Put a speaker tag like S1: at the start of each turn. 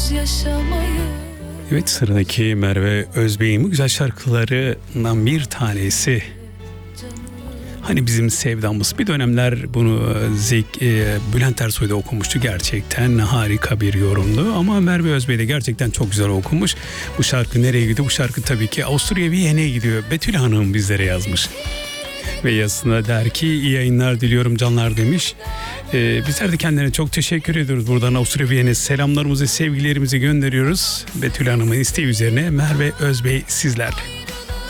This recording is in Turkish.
S1: yaşamayı.
S2: Evet, sıradaki Merve Özbey'in bu güzel şarkılarından bir tanesi. Hani bizim sevdamız. Bir dönemler bunu Bülent Ersoy da okumuştu. Gerçekten harika bir yorumdu. Ama Merve Özbey de gerçekten çok güzel okumuş. Bu şarkı nereye gidiyor? Bu şarkı tabii ki Avusturya Viyana'ya gidiyor. Betül Hanım bizlere yazmış. Ve yazısında der ki iyi yayınlar diliyorum canlar demiş. Bizler de kendilerine çok teşekkür ediyoruz. Buradan Avusturya Viyana'ya selamlarımızı, sevgilerimizi gönderiyoruz. Betül Hanım'ın isteği üzerine Merve Özbey sizlerle.